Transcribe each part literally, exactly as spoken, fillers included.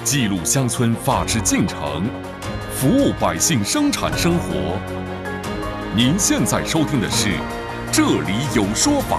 记录乡村法治进程，服务百姓生产生活。您现在收听的是《这里有说法》。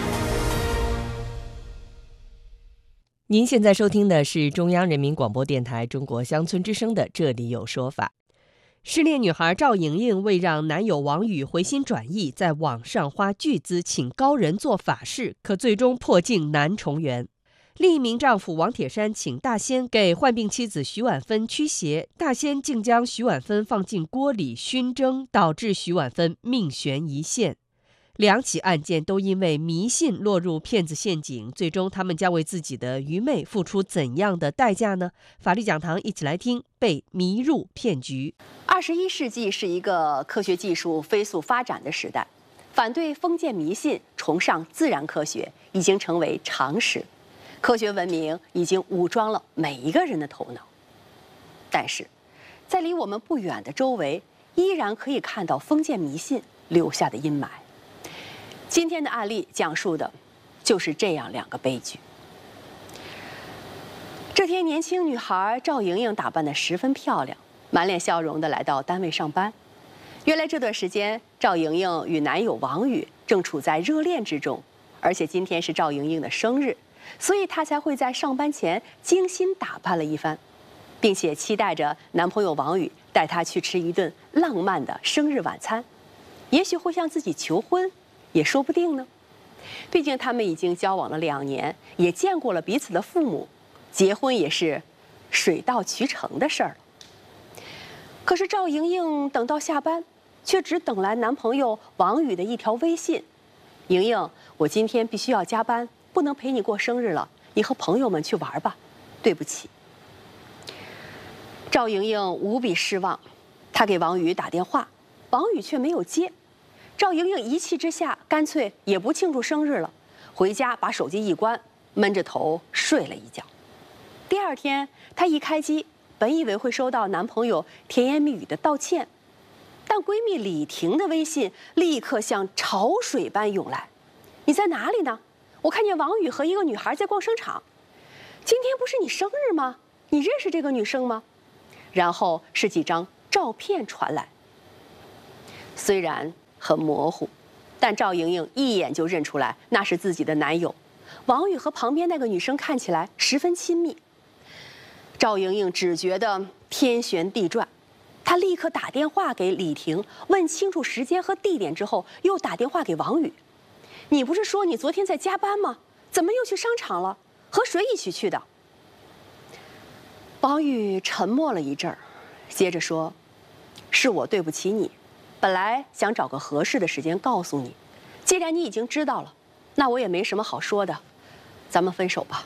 您现在收听的是中央人民广播电台中国乡村之声的《这里有说法》。失恋女孩赵莹莹为让男友王宇回心转意，在网上花巨资请高人做法事，可最终破镜难重圆。另一名丈夫王铁山请大仙给患病妻子徐婉芬驱邪，大仙竟将徐婉芬放进锅里熏蒸，导致徐婉芬命悬一线。两起案件都因为迷信落入骗子陷阱，最终他们将为自己的愚昧付出怎样的代价呢？法律讲堂一起来听被迷入骗局。 二十一世纪是一个科学技术飞速发展的时代，反对封建迷信，崇尚自然科学已经成为常识。科学文明已经武装了每一个人的头脑，但是，在离我们不远的周围，依然可以看到封建迷信留下的阴霾。今天的案例讲述的，就是这样两个悲剧。这天，年轻女孩赵莹莹打扮得十分漂亮，满脸笑容地来到单位上班。原来这段时间，赵莹莹与男友王宇正处在热恋之中，而且今天是赵莹莹的生日，所以她才会在上班前精心打扮了一番，并且期待着男朋友王宇带她去吃一顿浪漫的生日晚餐，也许会向自己求婚。也说不定呢，毕竟他们已经交往了两年，也见过了彼此的父母，结婚也是水到渠成的事儿了。可是赵莹莹等到下班，却只等来男朋友王宇的一条微信：“莹莹，我今天必须要加班，不能陪你过生日了，你和朋友们去玩吧，对不起。”赵莹莹无比失望，她给王宇打电话，王宇却没有接。赵莹莹一气之下，干脆也不庆祝生日了，回家把手机一关，闷着头睡了一觉。第二天，她一开机，本以为会收到男朋友甜言蜜语的道歉，但闺蜜李婷的微信立刻像潮水般涌来：“你在哪里呢？我看见王宇和一个女孩在逛商场。今天不是你生日吗？你认识这个女生吗？”然后是几张照片传来，虽然很模糊，但赵莹莹一眼就认出来那是自己的男友。王宇和旁边那个女生看起来十分亲密。赵莹莹只觉得天旋地转，她立刻打电话给李婷，问清楚时间和地点之后，又打电话给王宇：“你不是说你昨天在加班吗？怎么又去商场了？和谁一起去的？”王宇沉默了一阵儿，接着说：“是我对不起你。本来想找个合适的时间告诉你，既然你已经知道了，那我也没什么好说的，咱们分手吧。”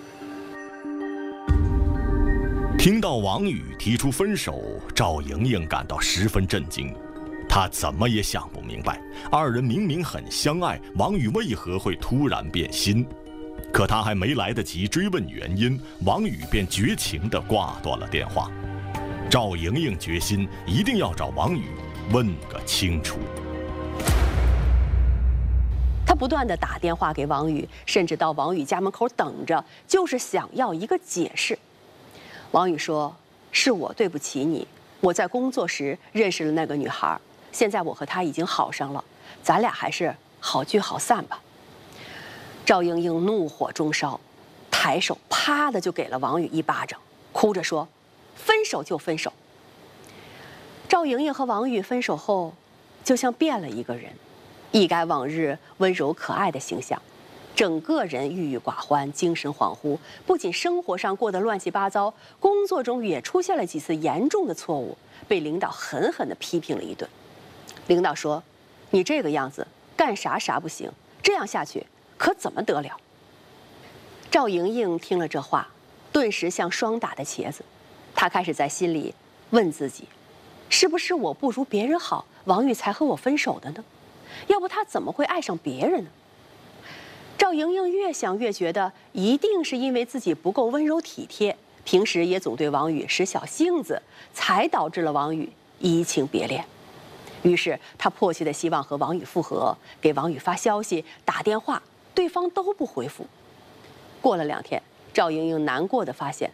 听到王宇提出分手，赵莹莹感到十分震惊。她怎么也想不明白，二人明明很相爱，王宇为何会突然变心？可她还没来得及追问原因，王宇便绝情地挂断了电话。赵莹莹决心一定要找王宇问个清楚。 她不断地打电话给王宇，甚至到王宇家门口等着，就是想要一个解释。王宇说：“是我对不起你，我在工作时认识了那个女孩，现在我和她已经好上了，咱俩还是好聚好散吧。”赵莹莹怒火中烧，抬手啪的就给了王宇一巴掌，哭着说：“分手就分手。”赵莹莹和王宇分手后，就像变了一个人，一改往日温柔可爱的形象，整个人郁郁寡欢，精神恍惚。不仅生活上过得乱七八糟，工作中也出现了几次严重的错误，被领导狠狠地批评了一顿。领导说：“你这个样子，干啥啥不行，这样下去可怎么得了？”赵莹莹听了这话，顿时像霜打的茄子，她开始在心里问自己：是不是我不如别人好，王宇才和我分手的呢？要不他怎么会爱上别人呢？赵莹莹越想越觉得，一定是因为自己不够温柔体贴，平时也总对王宇使小性子，才导致了王宇移情别恋。于是她迫切地希望和王宇复合，给王宇发消息、打电话，对方都不回复。过了两天，赵莹莹难过地发现，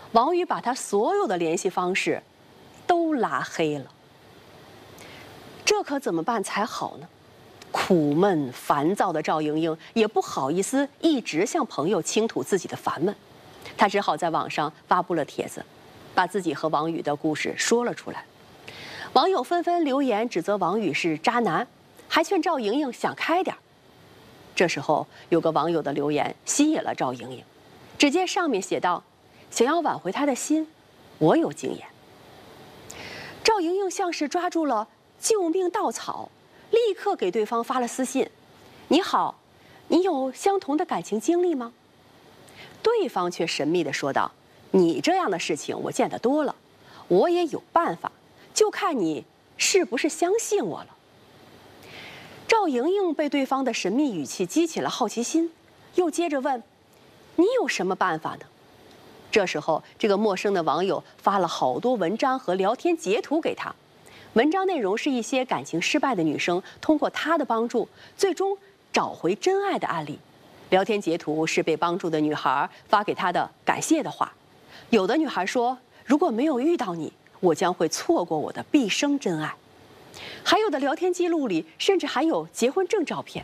王宇把他所有的联系方式都拉黑了。这可怎么办才好呢？苦闷烦躁的赵莹莹也不好意思一直向朋友倾吐自己的烦闷，她只好在网上发布了帖子，把自己和王宇的故事说了出来。网友纷纷留言指责王宇是渣男，还劝赵莹莹想开点。这时候有个网友的留言吸引了赵莹莹，只见上面写道：“想要挽回他的心，我有经验。”赵莹莹像是抓住了救命稻草，立刻给对方发了私信：“你好，你有相同的感情经历吗？”对方却神秘地说道：“你这样的事情我见得多了，我也有办法，就看你是不是相信我了。”赵莹莹被对方的神秘语气激起了好奇心，又接着问：“你有什么办法呢？”这时候，这个陌生的网友发了好多文章和聊天截图给他，文章内容是一些感情失败的女生通过他的帮助，最终找回真爱的案例。聊天截图是被帮助的女孩发给他的感谢的话，有的女孩说：“如果没有遇到你，我将会错过我的毕生真爱。”还有的聊天记录里甚至含有结婚证照片。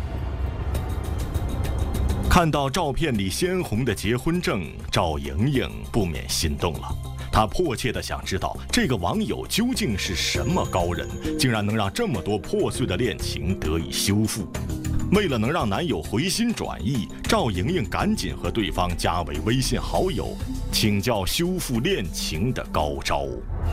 看到照片里鲜红的结婚证，赵莹莹不免心动了。她迫切地想知道这个网友究竟是什么高人，竟然能让这么多破碎的恋情得以修复。为了能让男友回心转意，赵莹莹赶紧和对方加为微信好友，请教修复恋情的高招。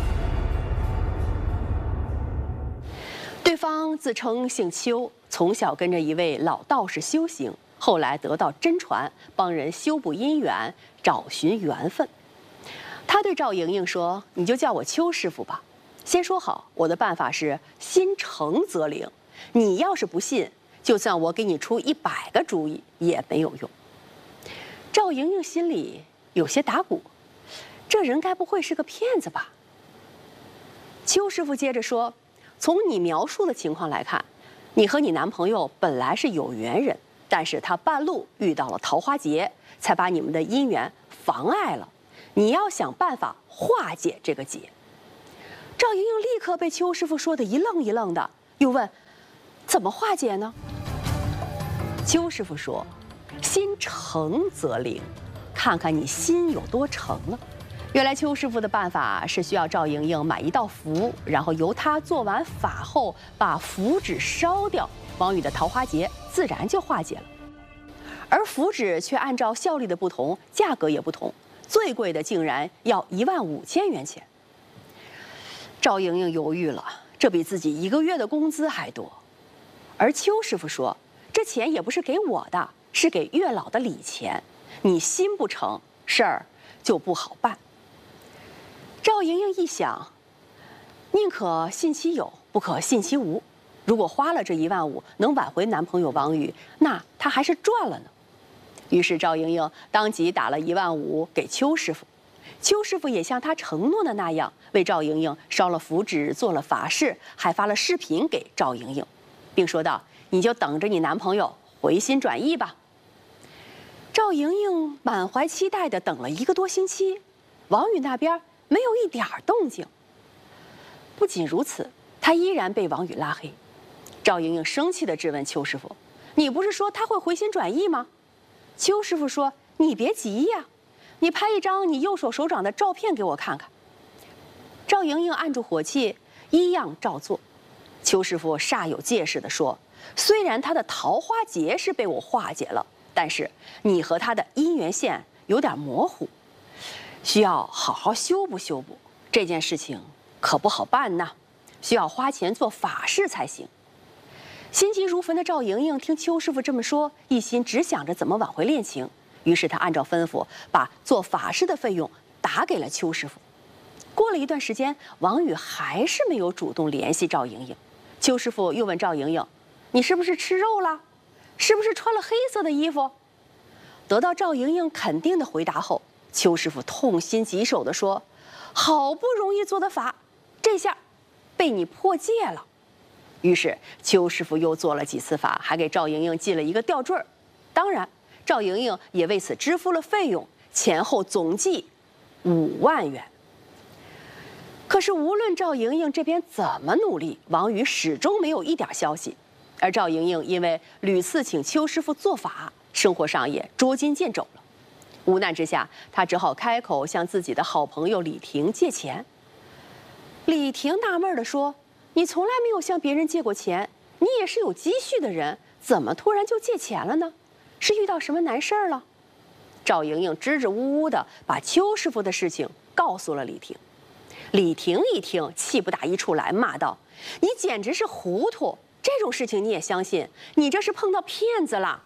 对方自称姓邱，从小跟着一位老道士修行，后来得到真传，帮人修补姻缘，找寻缘分。他对赵莹莹说：“你就叫我邱师傅吧。先说好，我的办法是心诚则灵。你要是不信，就算我给你出一百个主意也没有用。”赵莹莹心里有些打鼓，这人该不会是个骗子吧？邱师傅接着说：“从你描述的情况来看，你和你男朋友本来是有缘人，但是他半路遇到了桃花劫，才把你们的姻缘妨碍了。你要想办法化解这个劫。”赵莹莹立刻被邱师傅说的一愣一愣的，又问：“怎么化解呢？”邱师傅说：“心诚则灵，看看你心有多诚了。”原来邱师傅的办法是需要赵莹莹买一道符，然后由他做完法后把符纸烧掉，王宇的桃花劫自然就化解了。而符纸却按照效力的不同，价格也不同，最贵的竟然要一万五千元钱。赵莹莹犹豫了，这比自己一个月的工资还多。而邱师傅说：“这钱也不是给我的，是给月老的礼钱，你心不诚，事儿就不好办。”赵莹莹一想，宁可信其有，不可信其无。如果花了这一万五能挽回男朋友王宇，那她还是赚了呢。于是赵莹莹当即打了一万五给邱师傅，邱师傅也像他承诺的那样，为赵莹莹烧了符纸，做了法事，还发了视频给赵莹莹，并说道：“你就等着你男朋友回心转意吧。”赵莹莹满怀期待地等了一个多星期，王宇那边没有一点动静。不仅如此，她依然被王宇拉黑。赵莹莹生气地质问邱师傅：“你不是说他会回心转意吗？”邱师傅说：“你别急呀，你拍一张你右手手掌的照片给我看看。”赵莹莹按住火气，一样照做。邱师傅煞有介事地说：“虽然他的桃花劫是被我化解了，但是你和他的姻缘线有点模糊，需要好好修补修补。这件事情可不好办呐，需要花钱做法事才行。”心急如焚的赵莹莹听邱师傅这么说，一心只想着怎么挽回恋情，于是她按照吩咐，把做法事的费用打给了邱师傅。过了一段时间，王宇还是没有主动联系赵莹莹。邱师傅又问赵莹莹：“你是不是吃肉了？是不是穿了黑色的衣服？”得到赵莹莹肯定的回答后，邱师傅痛心疾首地说：“好不容易做的法，这下被你破戒了。”于是邱师傅又做了几次法，还给赵莹莹系了一个吊坠儿。当然，赵莹莹也为此支付了费用，前后总计五万元。可是无论赵莹莹这边怎么努力，王宇始终没有一点消息。而赵莹莹因为屡次请邱师傅做法，生活上也捉襟见肘了。无奈之下，她只好开口向自己的好朋友李婷借钱。李婷纳闷地说：“你从来没有向别人借过钱，你也是有积蓄的人，怎么突然就借钱了呢？是遇到什么难事儿了？”赵莹莹支支吾吾地把邱师傅的事情告诉了李婷。李婷一听，气不打一处来，骂道：“你简直是糊涂！这种事情你也相信？你这是碰到骗子了！”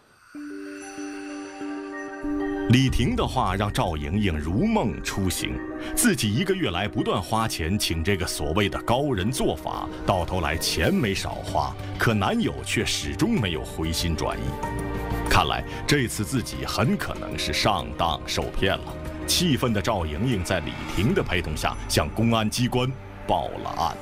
李婷的话让赵莹莹如梦初醒，自己一个月来不断花钱请这个所谓的高人做法，到头来钱没少花，可男友却始终没有回心转意。看来这次自己很可能是上当受骗了。气愤的赵莹莹在李婷的陪同下向公安机关报了案。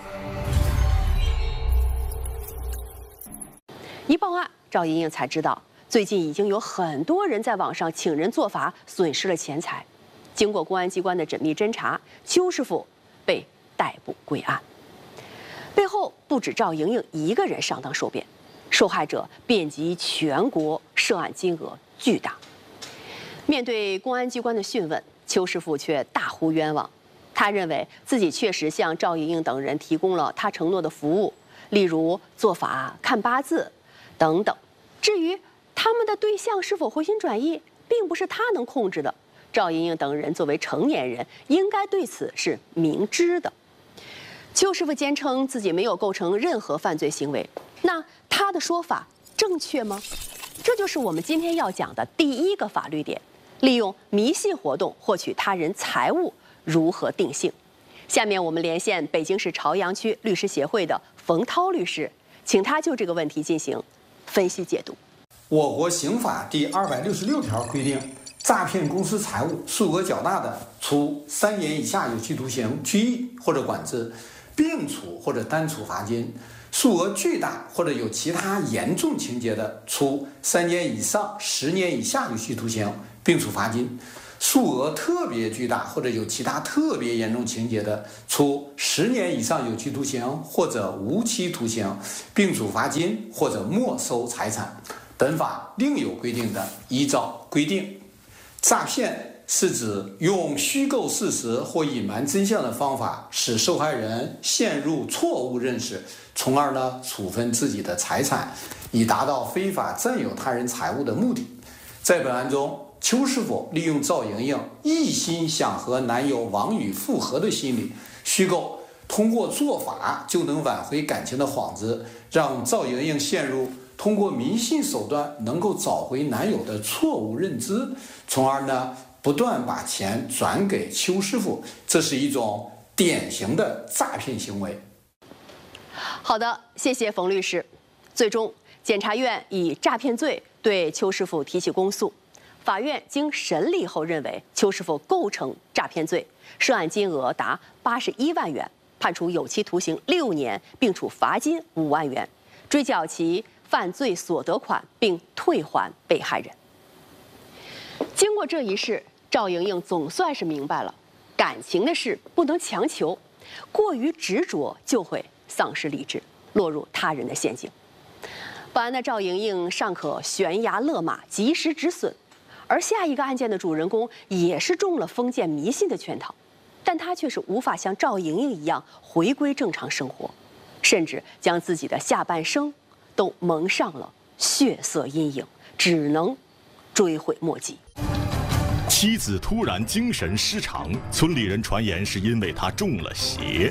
一报案，赵莹莹才知道，最近已经有很多人在网上请人做法，损失了钱财。经过公安机关的缜密侦查，邱师傅被逮捕归案。背后不止赵莹莹一个人上当受骗，受害者遍及全国，涉案金额巨大。面对公安机关的讯问，邱师傅却大呼冤枉。他认为自己确实向赵莹莹等人提供了他承诺的服务，例如做法、看八字等等。至于他们的对象是否回心转意，并不是他能控制的。赵莹莹等人作为成年人，应该对此是明知的。邱师傅坚称自己没有构成任何犯罪行为，那他的说法正确吗？这就是我们今天要讲的第一个法律点：利用迷信活动获取他人财物如何定性？下面我们连线北京市朝阳区律师协会的冯涛律师，请他就这个问题进行分析解读。 我国刑法第二百六十六条规定，诈骗公司财物数额较大的，处三年以下有期徒刑、拘役或者管制，并处或者单处罚金；数额巨大或者有其他严重情节的，处三年以上十年以下有期徒刑，并处罚金；数额特别巨大或者有其他特别严重情节的，处十年以上有期徒刑或者无期徒刑，并处罚金或者没收财产。本法另有规定的，依照规定。诈骗是指用虚构事实或隐瞒真相的方法，使受害人陷入错误认识，从而呢处分自己的财产，以达到非法占有他人财物的目的。在本案中，邱师傅利用赵莹莹一心想和男友王宇复合的心理，虚构通过做法就能挽回感情的幌子，让赵莹莹陷入通过迷信手段能够找回男友的错误认知，从而呢不断把钱转给邱师傅，这是一种典型的诈骗行为。 好的，谢谢冯律师。最终，检察院以诈骗罪对邱师傅提起公诉。法院经审理后认为，邱师傅构成诈骗罪，涉案金额达八十一万元，判处有期徒刑六年，并处罚金五万元，追缴其犯罪所得款，并退还被害人。经过这一事，赵莹莹总算是明白了，感情的事不能强求，过于执着就会丧失理智，落入他人的陷阱。本案的赵莹莹尚可悬崖勒马，及时止损，而下一个案件的主人公也是中了封建迷信的圈套，但他却是无法像赵莹莹一样回归正常生活，甚至将自己的下半生都蒙上了血色阴影，只能追悔莫及。 妻子突然精神失常，村里人传言是因为她中了邪。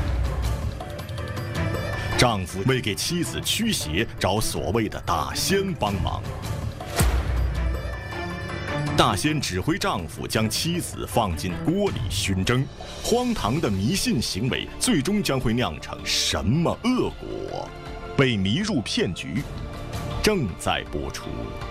丈夫为给妻子驱邪，找所谓的大仙帮忙。大仙指挥丈夫将妻子放进锅里熏蒸，荒唐的迷信行为最终将会酿成什么恶果？被迷入骗局，正在播出。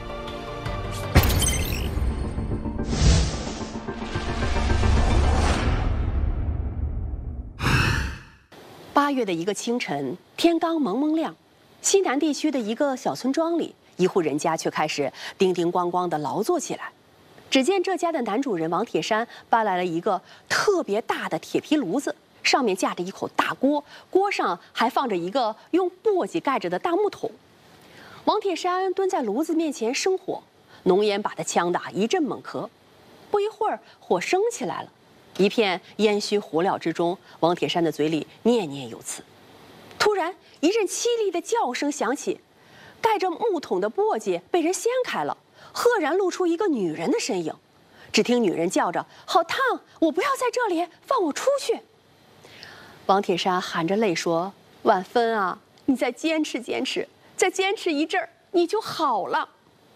八月的一个清晨，天刚蒙蒙亮，西南地区的一个小村庄里，一户人家却开始叮叮咣咣地劳作起来。 只见这家的男主人王铁山搬来了一个特别大的铁皮炉子，上面架着一口大锅，锅上还放着一个用簸箕盖着的大木桶。王铁山蹲在炉子面前生火，浓烟把他呛得一阵猛咳。不一会儿，火升起来了，一片烟熏火燎之中，王铁山的嘴里念念有词。突然，一阵凄厉的叫声响起，盖着木桶的簸箕被人掀开了，赫然露出一个女人的身影。只听女人叫着：“好烫！我不要在这里，放我出去！”王铁山含着泪说：“婉芬啊，你再坚持坚持，再坚持一阵儿，你就好了。”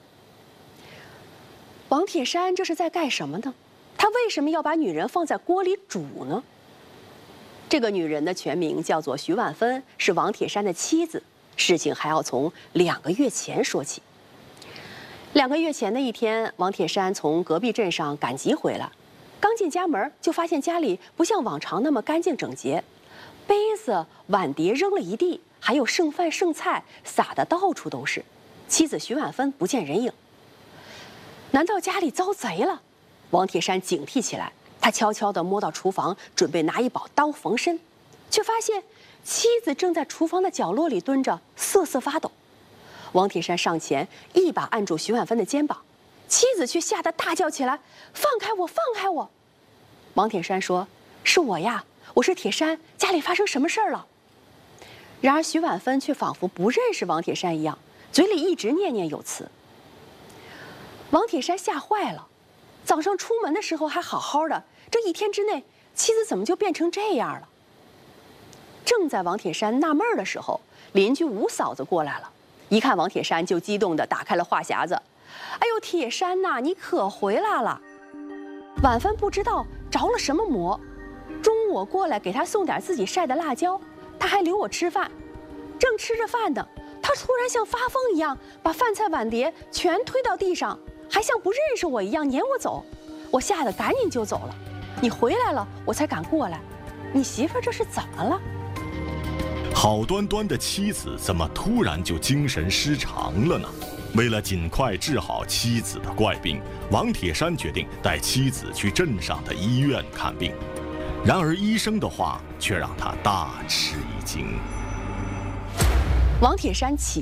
王铁山这是在干什么呢？他为什么要把女人放在锅里煮呢？这个女人的全名叫做徐婉芬，是王铁山的妻子。事情还要从两个月前说起。两个月前的一天，王铁山从隔壁镇上赶集回来，刚进家门就发现家里不像往常那么干净整洁，杯子、碗碟扔了一地，还有剩饭剩菜撒得到处都是。妻子徐婉芬不见人影，难道家里遭贼了？王铁山警惕起来，他悄悄地摸到厨房，准备拿一把刀缝身，却发现妻子正在厨房的角落里蹲着，瑟瑟发抖。王铁山上前一把按住徐婉芬的肩膀，妻子却吓得大叫起来：“放开我，放开我！”王铁山说：“是我呀，我是铁山，家里发生什么事儿了？”然而徐婉芬却仿佛不认识王铁山一样，嘴里一直念念有词。王铁山吓坏了，早上出门的时候还好好的，这一天之内，妻子怎么就变成这样了？正在王铁山纳闷的时候，邻居吴嫂子过来了，一看王铁山就激动地打开了话匣子：“哎呦，铁山呐，你可回来了！”婉芬不知道着了什么魔，中午我过来给她送点自己晒的辣椒，她还留我吃饭。正吃着饭呢，她突然像发疯一样，把饭菜碗碟全推到地上，还像不认识我一样撵我走。我吓得赶紧就走了。你回来了，我才敢过来。你媳妇这是怎么了？ 好端端的妻子怎么突然就精神失常了呢？为了尽快治好妻子的怪病，王铁山决定带妻子去镇上的医院看病。然而医生的话却让他大吃一惊。 王铁山起